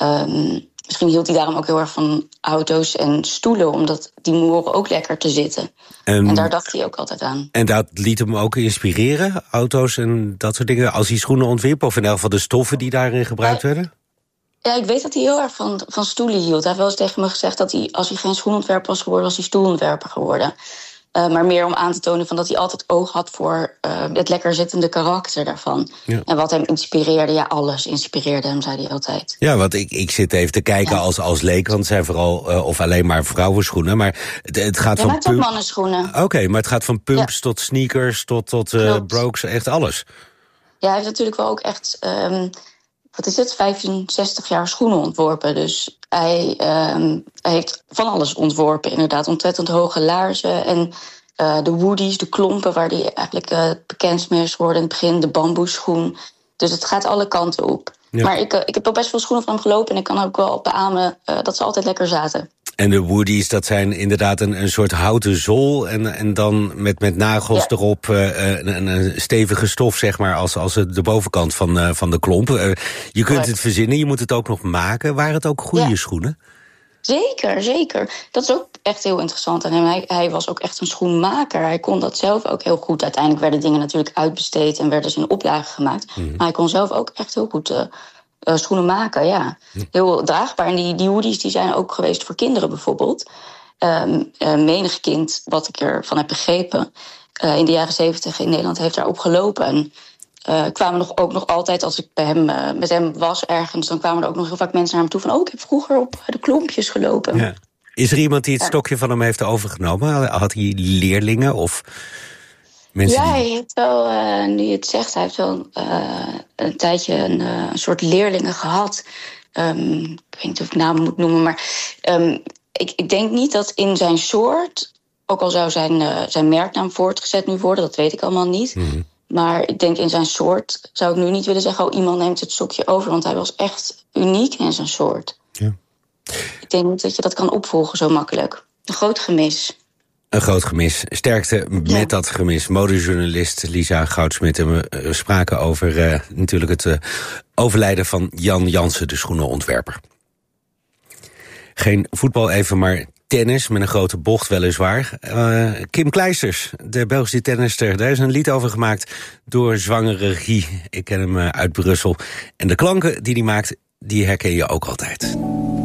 Misschien hield hij daarom ook heel erg van auto's en stoelen, omdat die horen ook lekker te zitten. En daar dacht hij ook altijd aan. En dat liet hem ook inspireren, auto's en dat soort dingen, als hij schoenen ontwierp, of in elk geval de stoffen die daarin gebruikt werden? Ja, ik weet dat hij heel erg van stoelen hield. Hij heeft wel eens tegen me gezegd dat hij, als hij geen schoenontwerper was geworden, was hij stoelontwerper geworden. Maar meer om aan te tonen van dat hij altijd oog had voor het lekker zittende karakter daarvan. Ja. En wat hem inspireerde, ja, alles inspireerde hem, zei hij altijd. Ja, want ik zit even te kijken als leek, want het zijn vooral of alleen maar vrouwenschoenen. Maar het gaat van ook mannenschoenen. Oké, maar het gaat van pumps tot sneakers tot brogues, echt alles. Ja, hij heeft natuurlijk wel ook echt, 65 jaar schoenen ontworpen. Dus hij heeft van alles ontworpen, inderdaad. Ontzettend hoge laarzen en de woodies, de klompen, waar hij eigenlijk bekend mee is geworden in het begin, de bamboeschoen. Dus het gaat alle kanten op. Ja. Maar ik heb al best veel schoenen van hem gelopen en ik kan ook wel beamen dat ze altijd lekker zaten. En de woodies, dat zijn inderdaad een soort houten zool en dan met nagels erop een stevige stof, zeg maar, als de bovenkant van de klomp. Je kunt het verzinnen, je moet het ook nog maken. Waren het ook goede schoenen? Zeker. Dat is ook echt heel interessant aan hem. Hij was ook echt een schoenmaker. Hij kon dat zelf ook heel goed. Uiteindelijk werden dingen natuurlijk uitbesteed en werden ze in oplagen gemaakt. Mm-hmm. Maar hij kon zelf ook echt heel goed schoenen maken, ja. Heel draagbaar. En die hoodies die zijn ook geweest voor kinderen bijvoorbeeld. Menig kind, wat ik ervan heb begrepen, in de jaren 70 in Nederland heeft daarop gelopen. En kwamen ook nog altijd, als ik met hem was ergens, dan kwamen er ook nog heel vaak mensen naar hem toe van, ik heb vroeger op de klompjes gelopen. Ja. Is er iemand die het stokje van hem heeft overgenomen? Had hij leerlingen of mensen hij heeft wel, nu je het zegt, hij heeft wel een tijdje een soort leerlingen gehad. Ik weet niet of ik namen moet noemen, maar ik denk niet dat in zijn soort, ook al zou zijn merknaam voortgezet nu worden, dat weet ik allemaal niet. Mm-hmm. Maar ik denk in zijn soort zou ik nu niet willen zeggen, iemand neemt het stokje over, want hij was echt uniek in zijn soort. Ja. Ik denk niet dat je dat kan opvolgen zo makkelijk. Een groot gemis. Een groot gemis. Sterkte met dat gemis. Modejournalist Lisa Goudsmit. En we spraken over natuurlijk het overlijden van Jan Jansen, de schoenenontwerper. Geen voetbal even, maar tennis met een grote bocht weliswaar. Kim Kleisters, de Belgische tennister, daar is een lied over gemaakt door zwangere Guy. Ik ken hem uit Brussel. En de klanken die hij maakt, die herken je ook altijd.